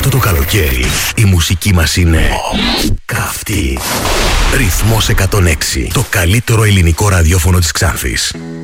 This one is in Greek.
Αυτό το καλοκαίρι η μουσική μας είναι καυτή. Ρυθμός 106. Το καλύτερο ελληνικό ραδιόφωνο της Ξάνθης.